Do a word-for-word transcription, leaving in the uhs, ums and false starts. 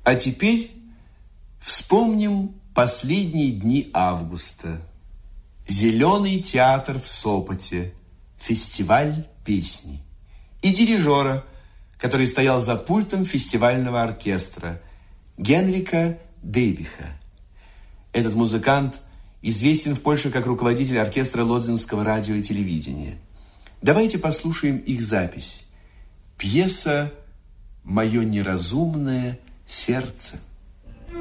А теперь вспомним последние дни августа. Зеленый театр в Сопоте, фестиваль песни. И дирижера, который стоял за пультом фестивального оркестра, Генрика Дейбиха. Этот музыкант известен в Польше как руководитель оркестра Лодзинского радио и телевидения. Давайте послушаем их запись. Пьеса «Мое неразумное сердце».